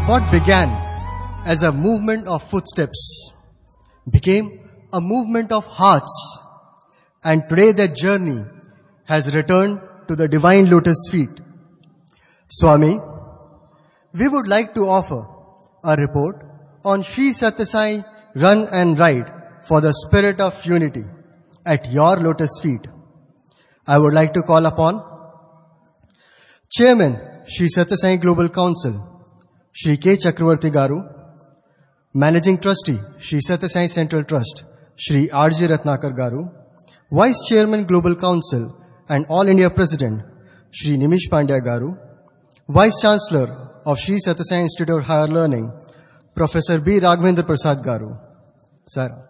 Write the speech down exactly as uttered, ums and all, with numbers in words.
What began as a movement of footsteps became a movement of hearts, and today that journey has returned to the divine lotus feet. Swami, we would like to offer a report on Sri Sathya Sai Run and Ride for the Spirit of Unity at your lotus feet. I would like to call upon Chairman, Sri Sathya Sai Global Council, Shri K. Chakravarti Garu, Managing Trustee, Sri Sathya Sai Central Trust, Shri R J Ratnakar Garu, Vice Chairman Global Council and All India President, Shri Nimish Pandya Garu, Vice Chancellor of Sri Sathya Sai Institute of Higher Learning, Professor B. Raghavendra Prasad Garu. Sir.